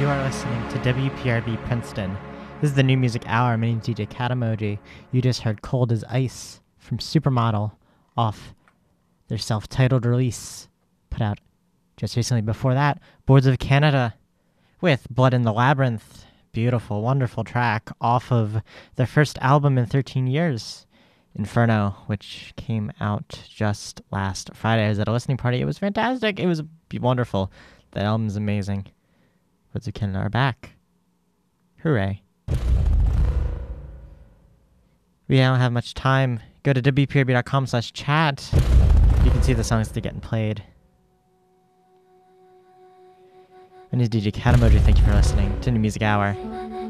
You are listening to WPRB Princeton. This is the New Music Hour. My name's DJ Cat Emoji. You just heard Cold as Ice from Supermodel off their self-titled release put out just recently. Before that, Boards of Canada with Blood in the Labyrinth. Beautiful, wonderful track off of their first album in 13 years, Inferno, which came out just last Friday. I was at a listening party. It was fantastic. It was wonderful. That album's amazing. Boards of Canada are back. Hooray. We don't have much time. Go to wprb.com/chat. You can see the songs that are getting played. My name is DJ Cat Emoji. Thank you for listening to New Music Hour.